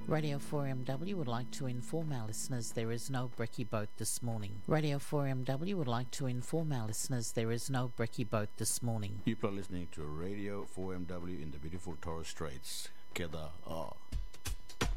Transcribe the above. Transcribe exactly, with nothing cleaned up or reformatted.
Radio four M W would like to inform our listeners there is no brekkie boat this morning. Radio four M W would like to inform our listeners there is no brekkie boat this morning. People are listening to Radio four M W in the beautiful Torres Straits. Keda A.